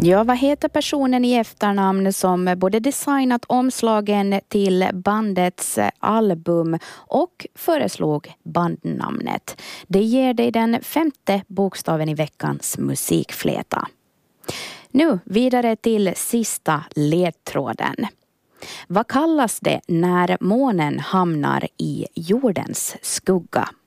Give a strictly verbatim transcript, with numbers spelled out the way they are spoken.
Ja, vad heter personen i efternamn som både designat omslagen till bandets album och föreslog bandnamnet? Det ger dig den femte bokstaven i veckans musikfläta. Nu vidare till sista ledtråden. Vad kallas det när månen hamnar i jordens skugga?